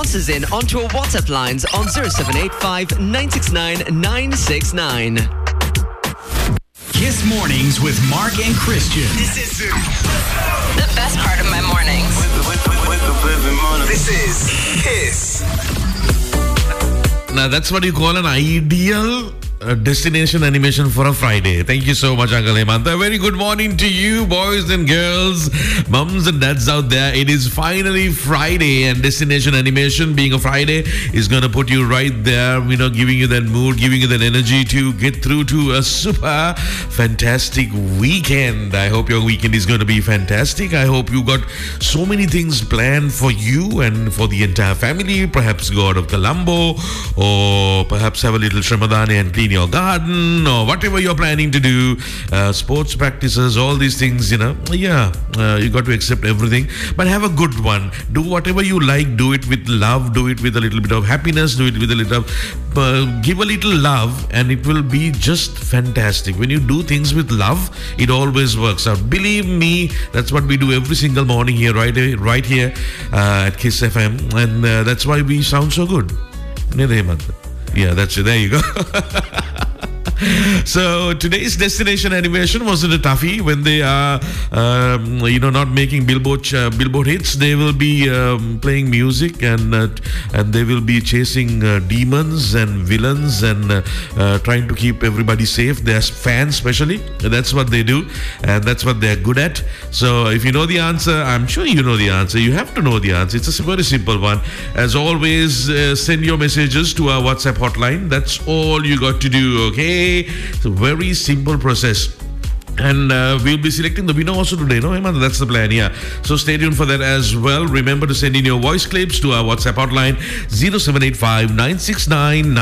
messages in onto our WhatsApp lines on 0785 969 969. Kiss Mornings with Mark and Christian. This is the best part of my mornings. Wake up every morning. This is Kiss. Now that's what you call an ideal destination animation for a Friday. Thank you so much, Uncle Hemanta. Very good morning to you, boys and girls, mums and dads out there. It is finally Friday, and destination animation being a Friday is going to put you right there, giving you that mood, giving you that energy to get through to a super fantastic weekend. I hope your weekend is going to be fantastic. I hope you got so many things planned for you and for the entire family. Perhaps go out of Colombo, or perhaps have a little Shramadani and clean your garden, or whatever you're planning to do, sports practices, all these things, you got to accept everything, but have a good one. Do whatever you like, do it with love, do it with a little bit of happiness, do it with a little of, give a little love, and it will be just fantastic. When you do things with love, it always works out. Believe me, that's what we do every single morning here, right here at Kiss FM, and that's why we sound so good. Yeah, that's it. There you go. So today's destination animation wasn't a toughie. When they are, not making billboard hits, they will be playing music and they will be chasing demons and villains and trying to keep everybody safe. Their fans, especially, that's what they do, and that's what they're good at. So if you know the answer, I'm sure you know the answer. You have to know the answer. It's a very simple one. As always, send your messages to our WhatsApp hotline. That's all you got to do. Okay. It's a very simple process. And we'll be selecting the winner also today, no, Hemanta? That's the plan, yeah. So stay tuned for that as well. Remember to send in your voice clips to our WhatsApp hotline 0785 969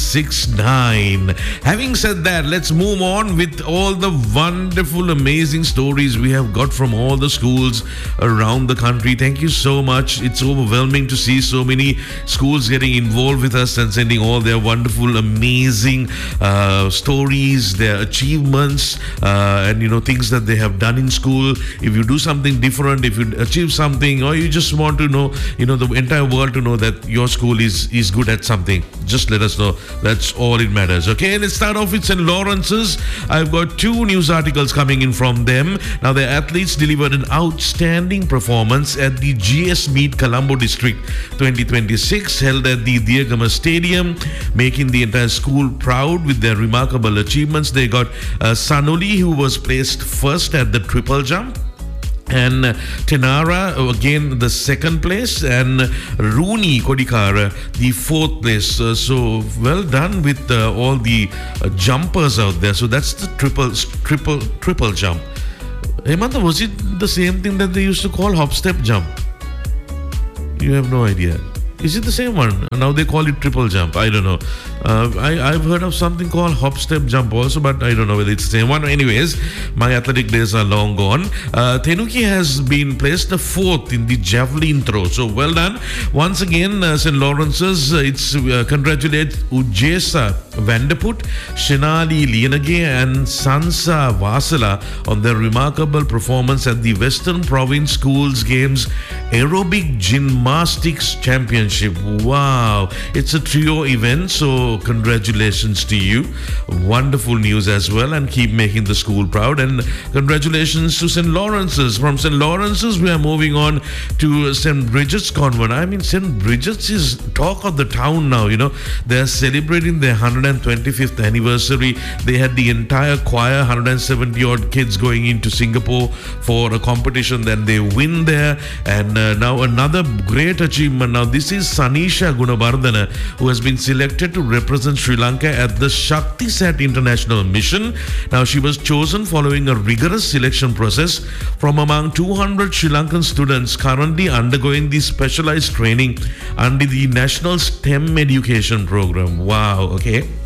969. Having said that, let's move on with all the wonderful, amazing stories we have got from all the schools around the country. Thank you so much. It's overwhelming to see so many schools getting involved with us and sending all their wonderful, amazing stories, their achievements, and things that they have done in school. If you do something different, if you achieve something, or you just want to know, the entire world to know that your school is good at something, just let us know. That's all it matters. Okay, let's start off with St. Lawrence's. I've got two news articles coming in from them. Now, their athletes delivered an outstanding performance at the GS Meet Colombo District 2026 held at the Diagama Stadium, making the entire school proud with their remarkable achievements. They got Sanoli, who was placed first at the triple jump, and Tenara again the second place, and Rooney Kodikara the fourth place. So well done with all the jumpers out there. So that's the triple jump. Hemanta, was it the same thing that they used to call hop step jump? You have no idea. Is it the same one? Now they call it triple jump. I don't know. I've heard of something called hop step jump also, but I don't know whether it's the same one. Anyways, my athletic days are long gone. Tenuki has been placed the fourth in the javelin throw. So well done. Once again, St. Lawrence's, it's congratulate Ujesa Vandeput, Shenali Lienage and Sansa Vasala on their remarkable performance at the Western Province Schools Games Aerobic Gymnastics Championship. Wow, it's a trio event, so congratulations to you. Wonderful news as well, and keep making the school proud. And congratulations to St. Lawrence's. From St. Lawrence's, we are moving on to St. Bridget's Convent. I mean, St. Bridget's is talk of the town now. They're celebrating their 125th anniversary. They had the entire choir, 170 odd kids, going into Singapore for a competition. Then they win there, and now another great achievement. Now this is Sanisha Gunabardhana, who has been selected to represent Sri Lanka at the Shaktisat International Mission. Now she was chosen following a rigorous selection process from among 200 Sri Lankan students currently undergoing the specialized training under the National STEM Education Program. Wow, okay.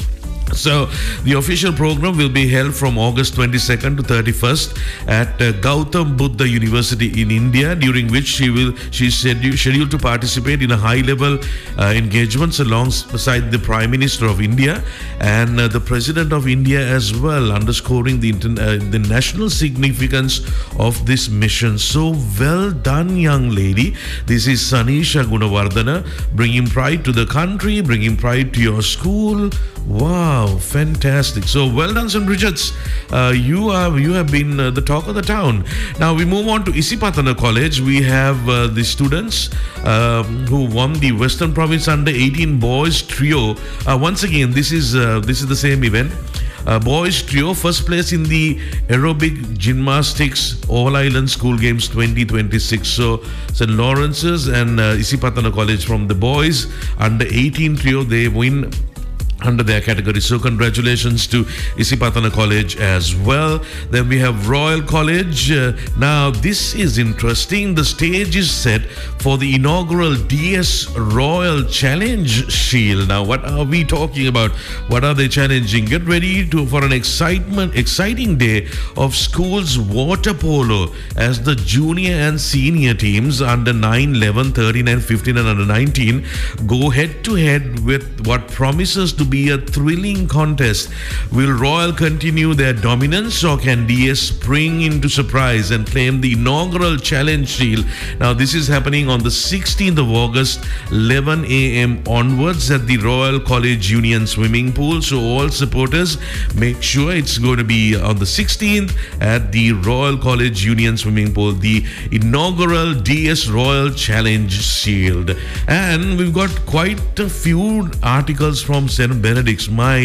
So the official program will be held from August 22nd to 31st at Gautam Buddha University in India, during which she's scheduled to participate in a high-level engagements alongside the Prime Minister of India and the President of India as well, underscoring the national significance of this mission. So well done, young lady. This is Sanisha Gunawardana, bringing pride to the country, bringing pride to your school. Wow, fantastic. So well done, St. Bridget's. You have been the talk of the town. Now we move on to Isipatana College. We have the students who won the Western Province Under 18 Boys Trio. Once again, this is the same event. Boys Trio, first place in the Aerobic Gymnastics All Island School Games 2026. So St. Lawrence's and Isipatana College from the boys Under 18 Trio, they win under their category. So congratulations to Isipatana College as well. Then we have Royal College. Now this is interesting. The stage is set for the inaugural DS Royal Challenge Shield. Now what are we talking about? What are they challenging? Get ready for an exciting day of schools water polo as the junior and senior teams under 9, 11, 13 and 15 and under 19 go head to head with what promises to be a thrilling contest. Will Royal continue their dominance, or can DS spring into surprise and claim the inaugural Challenge Shield? Now this is happening on the 16th of August, 11 a.m. onwards at the Royal College Union swimming pool. So all supporters, make sure it's going to be on the 16th at the Royal College Union swimming pool, the inaugural DS Royal Challenge Shield. And we've got quite a few articles from St. Benedict's.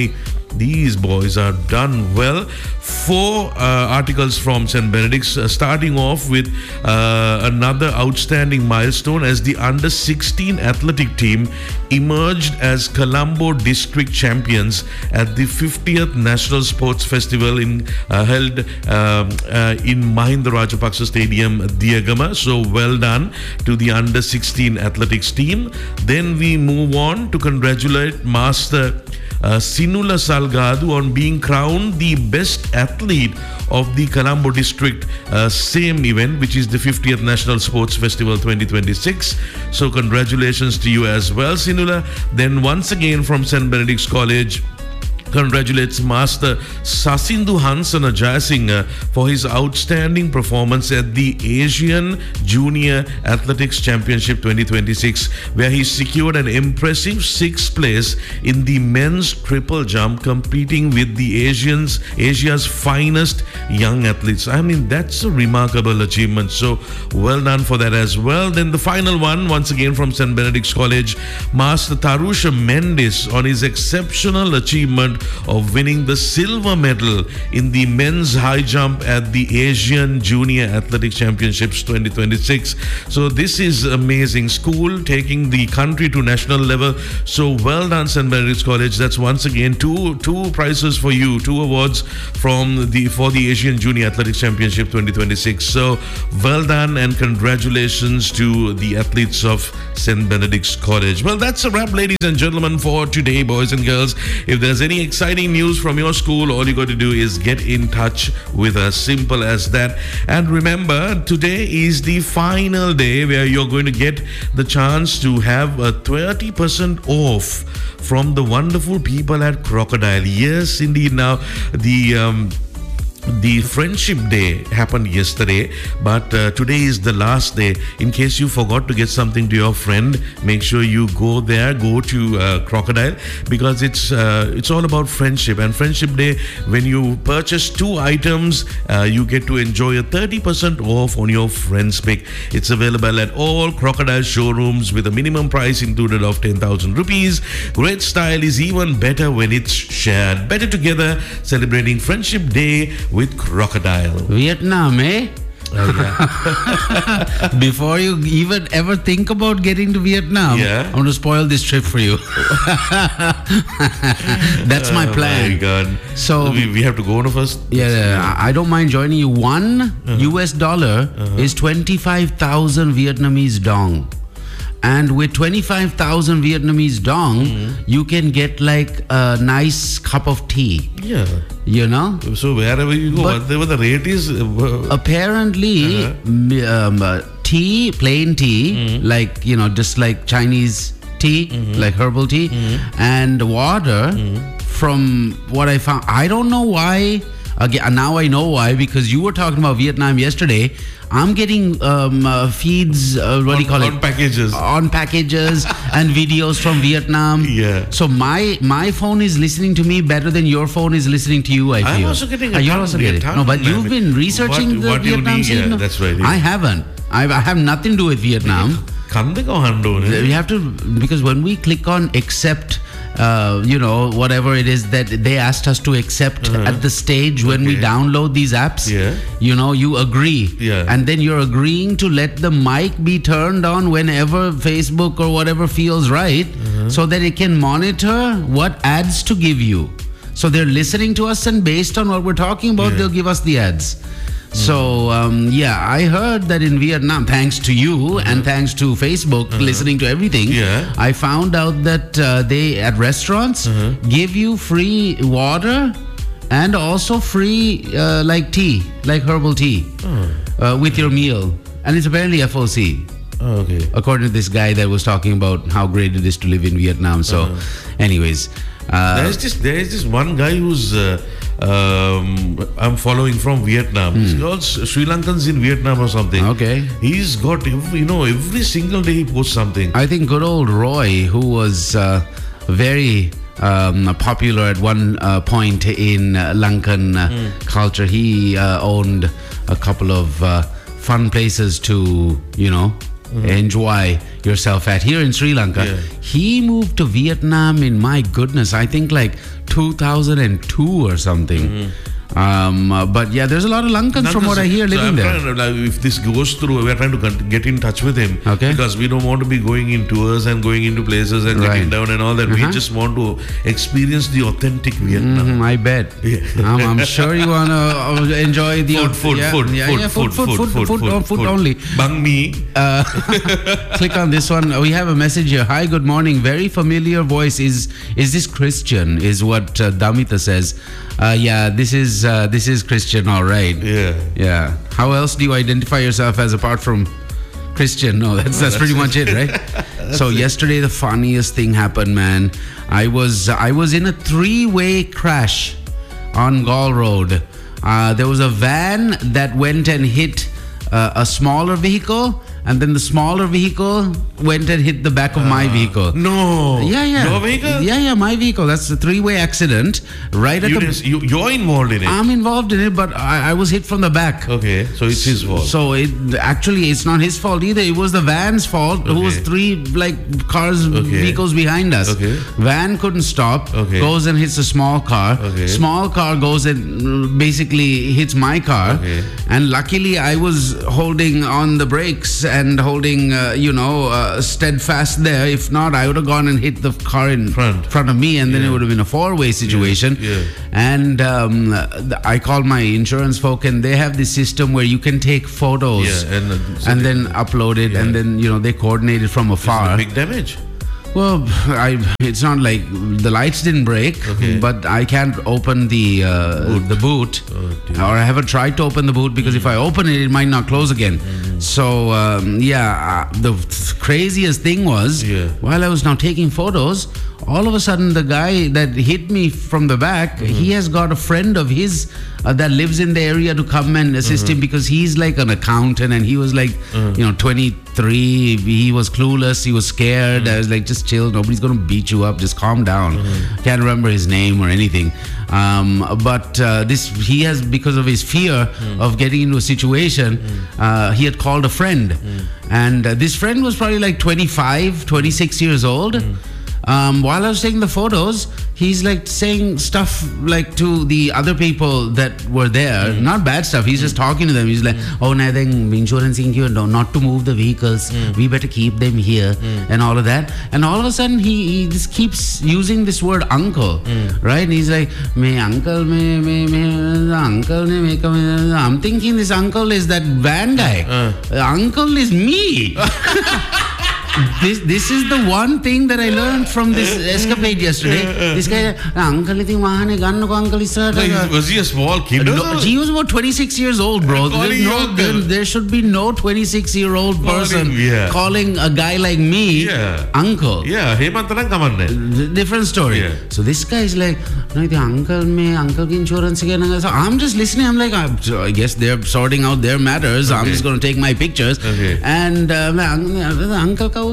These boys are done well. 4 articles from St. Benedict's, starting off with another outstanding milestone as the under 16 athletic team emerged as Colombo district champions at the 50th National Sports Festival held in Mahinda Rajapaksa Stadium, Diagama. So well done to the under 16 athletics team. Then we move on to congratulate Master Sinula Salgadu on being crowned the best athlete of the Colombo district same event, which is the 50th National Sports Festival 2026. So congratulations to you as well, Sinula. Then once again from St. Benedict's College, congratulates Master Sasindu Hansana Jayasinghe for his outstanding performance at the Asian Junior Athletics Championship 2026, where he secured an impressive 6th place in the men's triple jump, competing with the Asia's finest young athletes. I mean, that's a remarkable achievement. So well done for that as well. Then the final one, once again from St. Benedict's College, Master Tarusha Mendes on his exceptional achievement of winning the silver medal in the men's high jump at the Asian Junior Athletic Championships 2026. So this is amazing. School taking the country to national level. So well done, St. Benedict's College. That's once again two prizes for you, 2 awards for the Asian Junior Athletics Championship 2026. So well done and congratulations to the athletes of St. Benedict's College. Well, that's a wrap, ladies and gentlemen, for today, boys and girls. If there's any exciting news from your school, all you got to do is get in touch with us. Simple as that. And remember, today is the final day where you're going to get the chance to have a 30% off from the wonderful people at Crocodile. Yes, indeed. Now, the Friendship Day happened yesterday, but today is the last day. In case you forgot to get something to your friend, make sure you go to Crocodile, because it's all about friendship. And Friendship Day, when you purchase 2 items, you get to enjoy a 30% off on your friend's pick. It's available at all Crocodile showrooms with a minimum price included of 10,000 rupees. Great style is even better when it's shared. Better together, celebrating Friendship Day with Crocodile. Vietnam, eh? Before you even ever think about getting to Vietnam, I want to spoil this trip for you. That's my plan. Oh my God. So we have to go on first? Yeah, I don't mind joining you. $1 US is 25,000 Vietnamese dong. And with 25,000 Vietnamese dong, you can get like a nice cup of tea. Yeah. You know? So wherever you go, whatever the rate is. Apparently, tea, plain tea, like, just like Chinese tea, like herbal tea, and water, from what I found. I don't know why. Again, now I know why, because you were talking about Vietnam yesterday. I'm getting feeds, On packages. On packages and videos from Vietnam. Yeah. So my phone is listening to me better than your phone is listening to you, I feel. I'm also getting You're also getting it. No, but you've been researching the Vietnam scene. Yeah, that's right. Yeah. I haven't. I have nothing to do with Vietnam. We have to, because when we click on accept, whatever it is that they asked us to accept at the stage when we download these apps, you agree. Yeah. And then you're agreeing to let the mic be turned on whenever Facebook or whatever feels right, so that it can monitor what ads to give you. So they're listening to us, and based on what we're talking about, they'll give us the ads. So, I heard that in Vietnam, thanks to you and thanks to Facebook listening to everything, I found out that they, at restaurants, give you free water and also free, like tea, like herbal tea, with your meal. And it's apparently FOC. Oh, okay. According to this guy that was talking about how great it is to live in Vietnam. So, anyways. There is this one guy who's I'm following from Vietnam. He's got Sri Lankans in Vietnam or something. Okay. He's got every single day he posts something. I think good old Roy, who was very popular at one point in Lankan culture. He owned a couple of fun places to enjoy yourself at here in Sri Lanka. He moved to Vietnam in, my goodness, I think like 2002 or something. But yeah, there's a lot of Lankans from what I hear living there. If this goes through, we're trying to get in touch with him. Okay. Because we don't want to be going in tours and going into places and checking down and all that. We just want to experience the authentic Vietnam. I bet. I'm sure you want to enjoy the food only. Bang mi. Click on this one. We have a message here. Hi, good morning. Very familiar voice. Is this Christian? Is what Damita says. This is Christian, all right. Yeah. How else do you identify yourself as apart from Christian? No, that's pretty much it, right? So yesterday the funniest thing happened, man. I was in a 3-way crash on Gall Road. There was a van that went and hit a smaller vehicle, and then the smaller vehicle went and hit the back of my vehicle. No. Yeah. Your vehicle? Yeah, my vehicle. That's a 3-way accident. Right you're involved in it? I'm involved in it, but I was hit from the back. Okay, so it's his fault. So it's not his fault either. It was the van's fault. Who was 3 vehicles behind us. Okay. Van couldn't stop. Okay. Goes and hits a small car. Okay. Small car goes and basically hits my car. Okay. And luckily I was holding on the brakes and holding, steadfast there. If not, I would have gone and hit the car in front of me, and then it would have been a 4-way situation. Yeah. And I called my insurance folk, and they have this system where you can take photos and then upload it, and then they coordinate it from afar. Big damage. Well, it's not like the lights didn't break, but I can't open the boot, or I haven't tried to open the boot because if I open it, it might not close again. So the craziest thing was while I was now taking photos, all of a sudden the guy that hit me from the back, he has got a friend of his that lives in the area to come and assist him, because he's like an accountant, and he was like 23. He was clueless, he was scared. I was like, just chill, nobody's gonna beat you up, just calm down. Can't remember his name or anything, but he has, because of his fear of getting into a situation, he had called a friend, and this friend was probably like 25, 26 years old. While I was taking the photos, he's like saying stuff like to the other people that were there, not bad stuff. He's just talking to them. He's like, "Oh, nothing, insurance not to move the vehicles. We better keep them here," and all of that. And all of a sudden, he just keeps using this word "uncle," right? And he's like, "Me uncle, me uncle, me." I'm thinking this uncle is that van guy. Uncle is me. this is the one thing that I learned from this escapade yesterday. This guy, uncle, Was he a small kid? he was about 26 years old, bro. There should be no 26-year-old person calling a guy like me uncle. Yeah, Hemantalang kamanne. Different story. Yeah. So this guy is like, no, the uncle ki insurance again. So I'm just listening. I'm like, I guess they're sorting out their matters. I'm just going to take my pictures. And uncle ka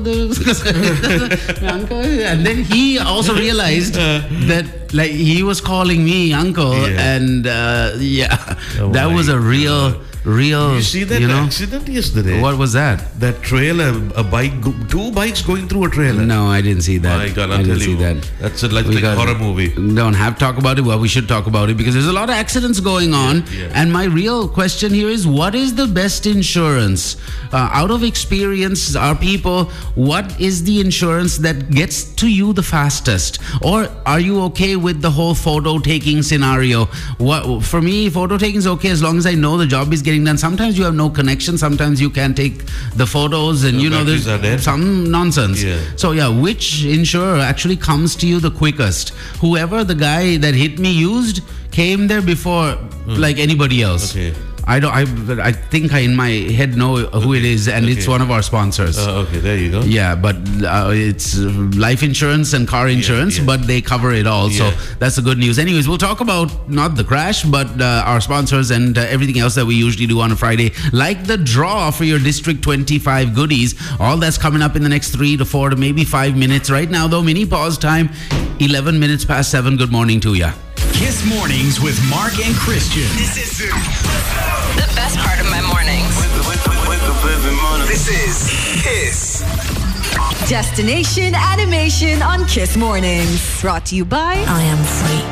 uncle. And then he also realized that like he was calling me uncle, and that was a real. You see that accident yesterday? What was that? That trailer, two bikes going through a trailer. No, I didn't see that. My God, I didn't see that. That's like a horror movie. Don't have to talk about it. Well, we should talk about it because there's a lot of accidents going on. And my real question here is, what is the best insurance? Out of experience, our people, what is the insurance that gets to you the fastest? Or are you okay with the whole photo taking scenario? For me, photo taking is okay as long as I know the job is getting done. Sometimes you have no connection. Sometimes you can't take the photos, and there's some nonsense. So which insurer actually comes to you the quickest? Whoever the guy that hit me used came there before like anybody else. I think I in my head know who it is, and it's one of our sponsors. There you go. Yeah, but it's life insurance and car insurance, but they cover it all. So that's the good news. Anyways, we'll talk about not the crash, but our sponsors and everything else that we usually do on a Friday, like the draw for your District 25 goodies. All that's coming up in the next 3 to 4 to maybe 5 minutes. Right now, though, mini pause time, 11 minutes past 7. Good morning to ya. Kiss Mornings with Mark and Christian. This is The best part of my mornings. This is Kiss. Destination Animation on Kiss Mornings. Brought to you by I Am Free.